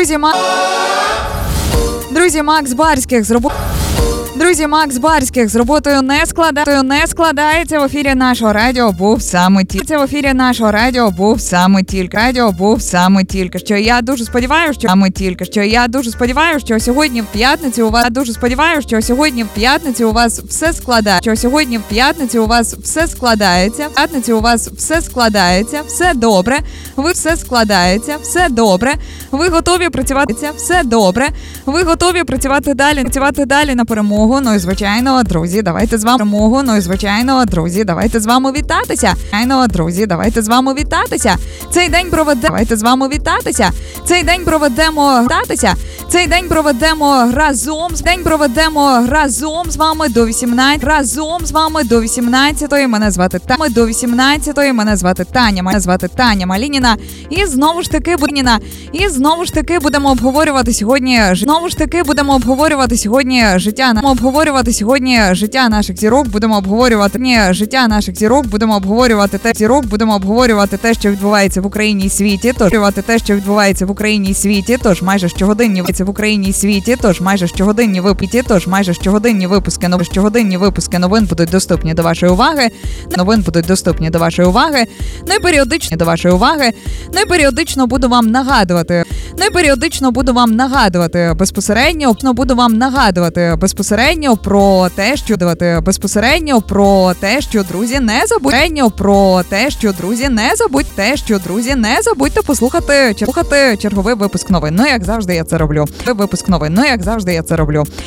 Друзі, Макс Барських з роботою не складається. В ефірі нашого радіо був саме тільки. Що я дуже сподіваюся, що сьогодні в п'ятницю у вас все складається. Все добре. Ви готові працювати далі на перемогу. Ну і звичайно, друзі, давайте з вами вітатися. Цей день проведемо разом з вами до 18-ї. Мене звати Таня Малініна. І знову ж таки будемо обговорювати сьогодні життя наших зірок, будемо обговорювати те, що відбувається в Україні і світі. Тож майже щогодинні випуски новин будуть доступні до вашої уваги. Ну і періодично буду вам нагадувати безпосередньо про те, друзі, не забудьте послухати черговий випуск новин. Ну, як завжди я це роблю.